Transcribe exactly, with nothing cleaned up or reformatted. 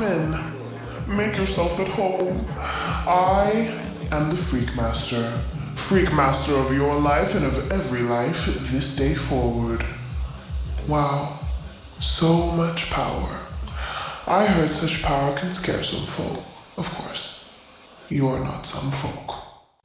in. Make yourself at home. I am the Freak Master. Freak Master of your life and of every life this day forward. Wow, so much power. I heard such power can scare some folk. Of course, you are not some folk.